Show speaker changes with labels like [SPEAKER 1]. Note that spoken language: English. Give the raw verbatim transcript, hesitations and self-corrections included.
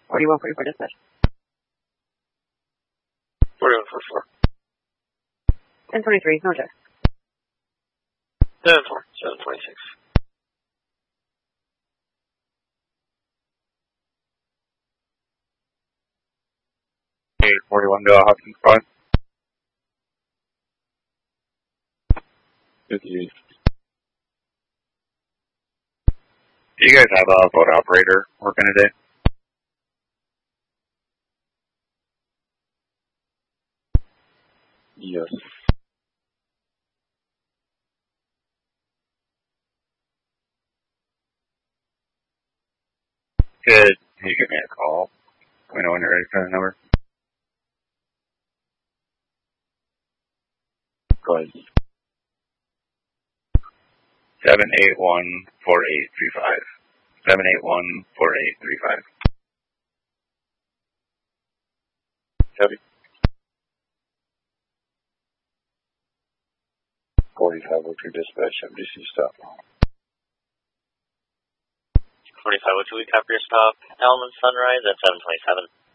[SPEAKER 1] forty-one forty-four dispatch.
[SPEAKER 2] forty-one forty-four.
[SPEAKER 1] ten twenty-three, no check.
[SPEAKER 2] seven four, seven twenty-six.
[SPEAKER 3] eight forty-one to Hudson Squad. fifty-eight. Do you guys have a boat operator working today? Yes. Good. Can you give me a call? Let me know when you're ready for the number. Go ahead. seven eight one, four eight three five. seven eight one, four eight three five. Copy. forty-five oh two dispatch, M D C stop.
[SPEAKER 2] forty-five oh two, we copy your stop. Element Sunrise at seven twenty-seven.